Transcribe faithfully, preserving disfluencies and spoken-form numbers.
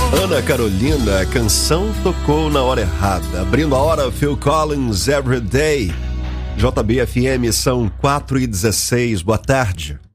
Ana Carolina, a canção tocou na hora errada. Abrindo a hora, Phil Collins, Every Day. J B F M, são quatro e dezesseis, boa tarde.